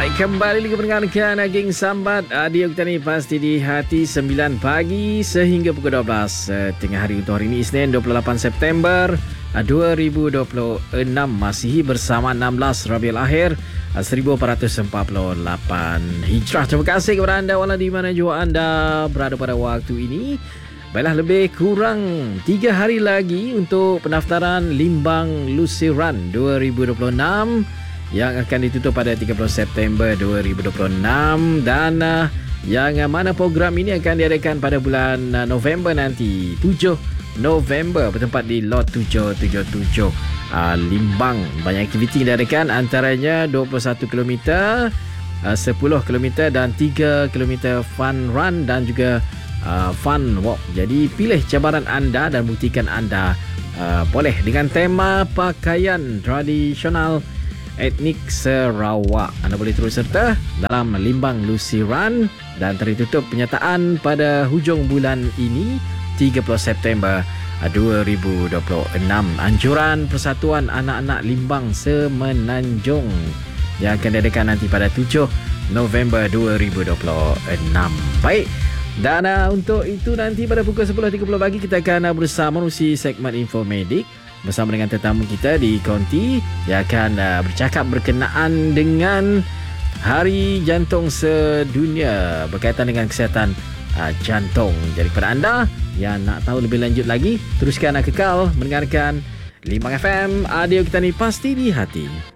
Baik, kembali lagi mendengarkan Geng Sambat Adio kita ni pasti di hati 9 pagi sehingga pukul 12 tengah hari untuk hari ini Isnin 28 September 2026 masih bersama 16 Rabiul Akhir 1448 Hijrah. Terima kasih kepada anda walau di mana jua anda berada pada waktu ini. Baiklah, lebih kurang 3 hari lagi untuk pendaftaran Limbang Lucy Run 2026 yang akan ditutup pada 30 September 2026 dan yang mana program ini akan diadakan pada bulan November nanti, 7 November, bertempat di lot 777 Limbang. Banyak aktiviti yang diadakan, antaranya 21 km, 10 km dan 3 km fun run dan juga fun walk. Jadi pilih cabaran anda dan buktikan anda boleh dengan tema pakaian tradisional etnik Sarawak. Anda boleh terus serta dalam Limbang Lucy Run dan tertutup penyataan pada hujung bulan ini 30 September 2026. Anjuran Persatuan Anak-anak Limbang Semenanjung yang akan diadakan nanti pada 7 November 2026. Baik, dan untuk itu nanti pada pukul 10.30 pagi kita akan bersama menerusi segmen Info Medik bersama dengan tetamu kita di Konti yang akan bercakap berkenaan dengan Hari Jantung Sedunia berkaitan dengan kesihatan jantung. Jadi kepada anda yang nak tahu lebih lanjut lagi, teruskan kekal mendengarkan Limbang FM. Adio kita ni pasti di hati.